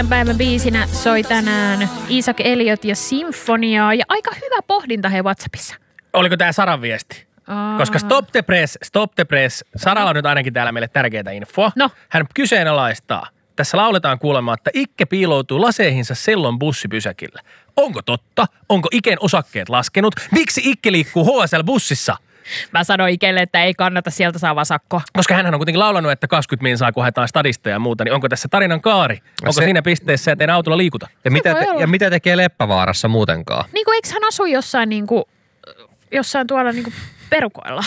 Päivän biisinä soi tänään Isaac Elliot ja Sinfoniaa. Ja aika hyvä pohdinta hei WhatsAppissa. Oliko tää Saran viesti? Koska Stop the Press. Saralla on nyt ainakin täällä meille tärkeää infoa. No. Hän kyseenalaistaa. Tässä lauletaan kuulemma, että Ikke piiloutuu laseihinsa Sellon bussipysäkillä. Onko totta? Onko Iken osakkeet laskenut? Miksi Ikke liikkuu HSL-bussissa? Mä sanoin Ikelle, että ei kannata sieltä saavaa sakkoa. Koska hän on kuitenkin laulanut, että 20 minsaa, kun haetaan stadista ja muuta, niin onko tässä tarinan kaari? Onko siinä pisteessä, että ei autolla liikuta? Ja mitä tekee Leppävaarassa muutenkaan? Niin kuin eikö hän asu jossain tuolla perukoilla?